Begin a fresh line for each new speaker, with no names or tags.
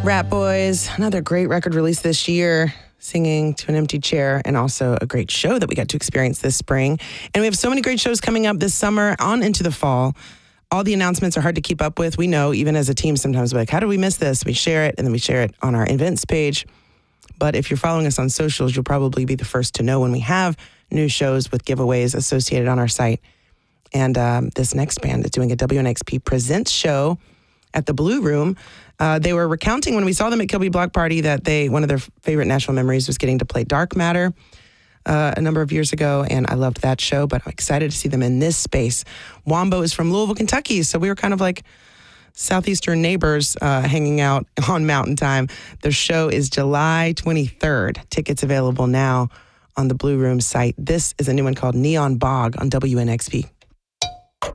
Rat Boys, another great record released this year, singing to an empty chair, and also a great show that we got to experience this spring. And we have so many great shows coming up this summer on into the fall. All the announcements are hard to keep up with. We know, even as a team, sometimes we're like, how did we miss this? We share it, and then we share it on our events page. But if you're following us on socials, you'll probably be the first to know when we have new shows with giveaways associated on our site. And this next band is doing a WNXP Presents show at the Blue Room. They were recounting when we saw them at Kilby Block Party that one of their favorite Nashville memories was getting to play Dark Matter a number of years ago, and I loved that show, but I'm excited to see them in this space. Wombo is from Louisville, Kentucky, so we were kind of like southeastern neighbors hanging out on Mountain Time. Their show is July 23rd. Tickets available now on the Blue Room site. This is a new one called Neon Bog on WNXP.